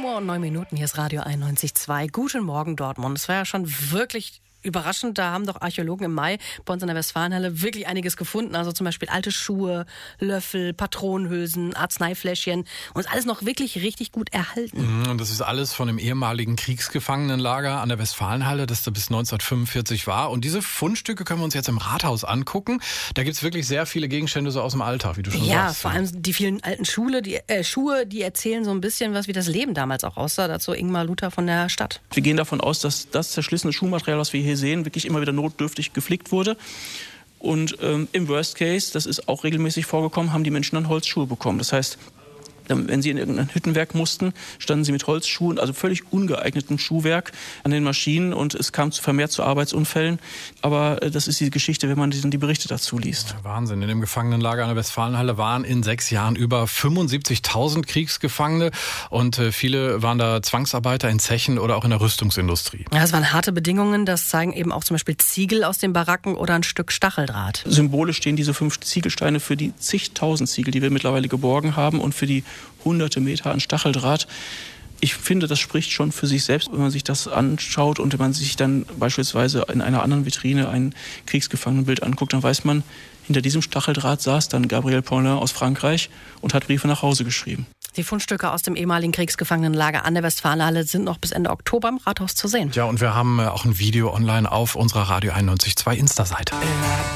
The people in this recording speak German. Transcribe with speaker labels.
Speaker 1: 7:09 Hier ist Radio 91.2. Guten Morgen, Dortmund. Es war ja schon wirklich überraschend. Da haben doch Archäologen im Mai bei uns in der Westfalenhalle wirklich einiges gefunden. Also zum Beispiel alte Schuhe, Löffel, Patronenhülsen, Arzneifläschchen. Und ist alles noch wirklich richtig gut erhalten.
Speaker 2: Und das ist alles von dem ehemaligen Kriegsgefangenenlager an der Westfalenhalle, das da bis 1945 war. Und diese Fundstücke können wir uns jetzt im Rathaus angucken. Da gibt's wirklich sehr viele Gegenstände so aus dem Alltag, wie du schon sagst.
Speaker 1: Ja, vor allem die vielen alten Schuhe, die erzählen so ein bisschen was, wie das Leben damals auch aussah. Dazu Ingmar Luther von der Stadt.
Speaker 3: Wir gehen davon aus, dass das zerschlissene Schuhmaterial, was wir hier sehen, wirklich immer wieder notdürftig geflickt wurde. Und im Worst Case, das ist auch regelmäßig vorgekommen, haben die Menschen dann Holzschuhe bekommen. Das heißt, wenn sie in irgendein Hüttenwerk mussten, standen sie mit Holzschuhen, also völlig ungeeignetem Schuhwerk an den Maschinen und es kam vermehrt zu Arbeitsunfällen. Aber das ist die Geschichte, wenn man die Berichte dazu liest.
Speaker 2: Ja, Wahnsinn. In dem Gefangenenlager an der Westfalenhalle waren in 6 Jahren über 75.000 Kriegsgefangene und viele waren da Zwangsarbeiter in Zechen oder auch in der Rüstungsindustrie.
Speaker 1: Ja, es waren harte Bedingungen. Das zeigen eben auch zum Beispiel Ziegel aus den Baracken oder ein Stück Stacheldraht.
Speaker 3: Symbolisch stehen diese 5 Ziegelsteine für die zigtausend Ziegel, die wir mittlerweile geborgen haben und für die hunderte Meter an Stacheldraht. Ich finde, das spricht schon für sich selbst, wenn man sich das anschaut und wenn man sich dann beispielsweise in einer anderen Vitrine ein Kriegsgefangenenbild anguckt, dann weiß man, hinter diesem Stacheldraht saß dann Gabriel Paulin aus Frankreich und hat Briefe nach Hause geschrieben.
Speaker 1: Die Fundstücke aus dem ehemaligen Kriegsgefangenenlager an der Westfalenhalle sind noch bis Ende Oktober im Rathaus zu sehen.
Speaker 2: Ja, und wir haben auch ein Video online auf unserer Radio 91.2 Insta-Seite.